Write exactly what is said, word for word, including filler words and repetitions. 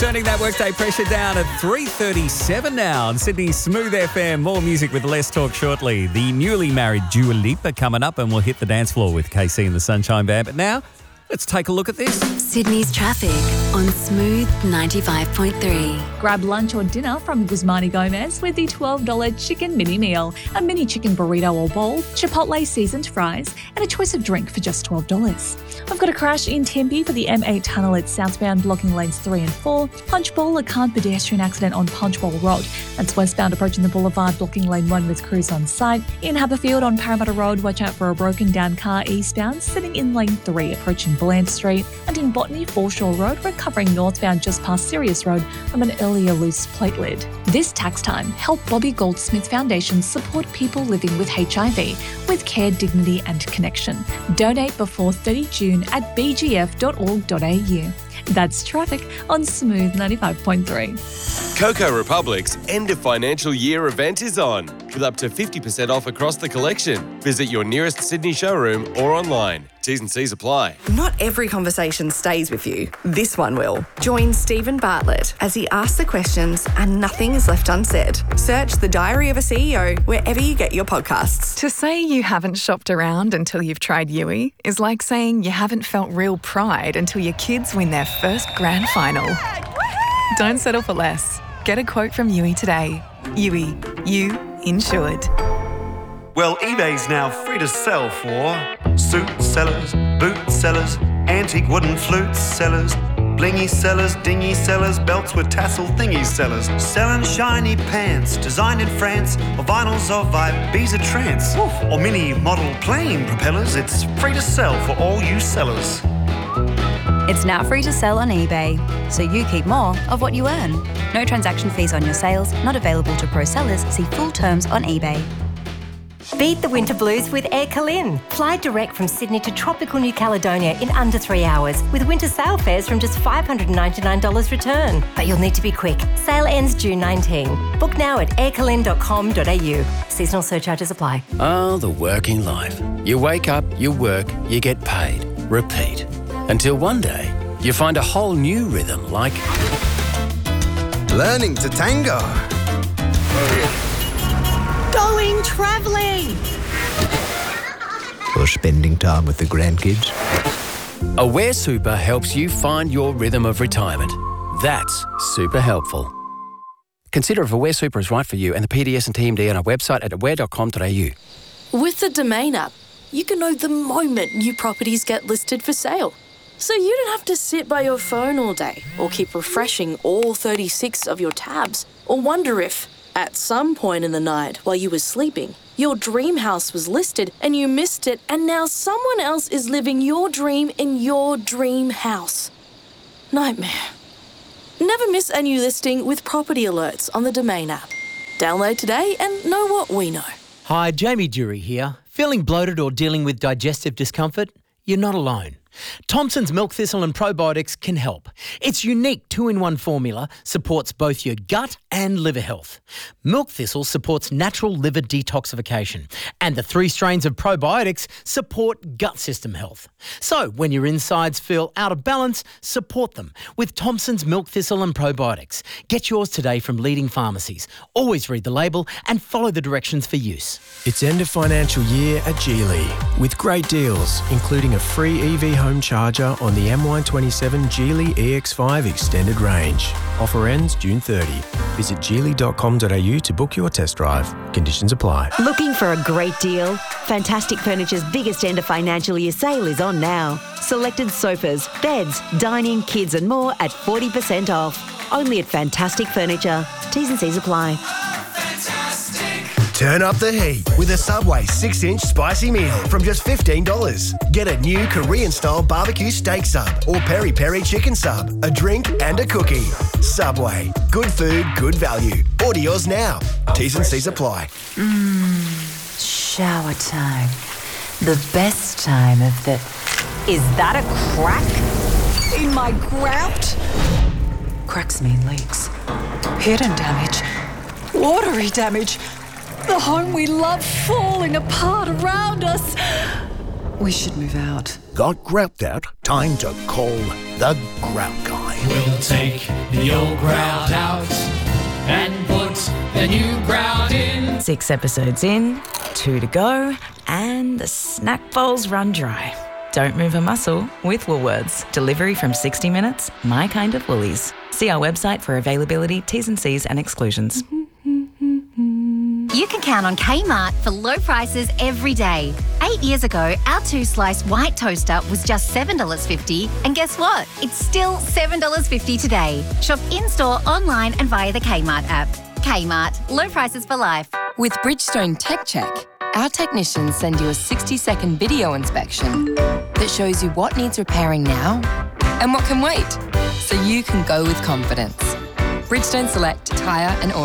Turning that workday pressure down at three thirty-seven now on Sydney's Smooth F M. More music with less talk shortly. The newly married Dua Lipa coming up, and we'll hit the dance floor with K C and the Sunshine Band. But now, let's take a look at this. Sydney's traffic on Smooth ninety-five point three. Grab lunch or dinner from Guzmani Gomez with the twelve dollars chicken mini meal, a mini chicken burrito or bowl, Chipotle seasoned fries, and a choice of drink for just twelve dollars. I've got a crash in Tempe for the M eight tunnel at southbound, blocking lanes three and four. Punchbowl, a car pedestrian accident on Punchbowl Road. That's westbound approaching the boulevard, blocking lane one with crews on site. In Haberfield on Parramatta Road, watch out for a broken down car eastbound, sitting in lane three, approaching Bland Street. And in Botany, Foreshore Road, recovering northbound just past Sirius Road from an earlier loose plate lid. This tax time, help Bobby Goldsmith Foundation support people living with H I V with care, dignity and connection. Donate before thirtieth of June at b g f dot org dot a u. That's traffic on Smooth ninety-five point three. Coco Republic's end of financial year event is on, with up to fifty percent off across the collection. Visit your nearest Sydney showroom or online. T's and C's apply. Not every conversation stays with you. This one will. Join Stephen Bartlett as he asks the questions and nothing is left unsaid. Search The Diary of a C E O wherever you get your podcasts. To say you haven't shopped around until you've tried Yui is like saying you haven't felt real pride until your kids win their first grand final. Don't settle for less. Get a quote from Yui today. Yui, you insured. Well, eBay's now free to sell for suit sellers, boot sellers, antique wooden flute sellers, blingy sellers, dingy sellers, belts with tassel thingy sellers, selling shiny pants, designed in France, or vinyls of Ibiza trance, or mini model plane propellers. It's free to sell for all you sellers. It's now free to sell on eBay, so you keep more of what you earn. No transaction fees on your sales, not available to pro sellers. See full terms on eBay. Beat the winter blues with Air Calin. Fly direct from Sydney to tropical New Caledonia in under three hours with winter sail fares from just five hundred ninety-nine dollars return. But you'll need to be quick. Sail ends June nineteenth. Book now at air calin dot com dot a u. Seasonal surcharges apply. Oh, the working life. You wake up, you work, you get paid. Repeat. Until one day, you find a whole new rhythm like learning to tango. Going travelling. Or spending time with the grandkids. Aware Super helps you find your rhythm of retirement. That's super helpful. Consider if Aware Super is right for you and the P D S and T M D on our website at aware dot com dot a u. With the Domain app, you can know the moment new properties get listed for sale. So you don't have to sit by your phone all day or keep refreshing all thirty-six of your tabs or wonder if, at some point in the night while you were sleeping, your dream house was listed and you missed it and now someone else is living your dream in your dream house. Nightmare. Never miss a new listing with property alerts on the Domain app. Download today and know what we know. Hi, Jamie Dury here. Feeling bloated or dealing with digestive discomfort? You're not alone. Thompson's Milk Thistle and Probiotics can help. Its unique two-in-one formula supports both your gut and liver health. Milk Thistle supports natural liver detoxification, and the three strains of probiotics support gut system health. So when your insides feel out of balance, support them with Thompson's Milk Thistle and Probiotics. Get yours today from leading pharmacies. Always read the label and follow the directions for use. It's end of financial year at Geely with great deals, including a free E V home charger on the M Y twenty-seven Geely E X five extended range. Offer ends June thirtieth. Visit geely dot com dot a u to book your test drive. Conditions apply. Looking for a great deal? Fantastic Furniture's biggest end of financial year sale is on now. Selected sofas, beds, dining, kids and more at forty percent off. Only at Fantastic Furniture. T's and C's apply. Turn up the heat with a Subway six inch spicy meal from just fifteen dollars. Get a new Korean-style barbecue steak sub or peri-peri chicken sub, a drink and a cookie. Subway. Good food, good value. Order yours now. T's and C's apply. Mmm, shower time. The best time of the... Is that a crack in my grout? Cracks mean leaks. Hidden damage. Watery damage. The home we love falling apart around us. We should move out. Got grout out? Time to call the Grout Guy. We'll take the old grout out and put the new grout in. Six episodes in, two to go, and the snack bowls run dry. Don't move a muscle with Woolworths. Delivery from sixty minutes, my kind of Woolies. See our website for availability, T's and C's and exclusions. You can count on Kmart for low prices every day. Eight years ago, our two-slice white toaster was just seven dollars fifty, and guess what? It's still seven dollars fifty today. Shop in-store, online and via the Kmart app. Kmart, low prices for life. With Bridgestone Tech Check, our technicians send you a sixty-second video inspection that shows you what needs repairing now and what can wait, so you can go with confidence. Bridgestone Select Tyre and Auto.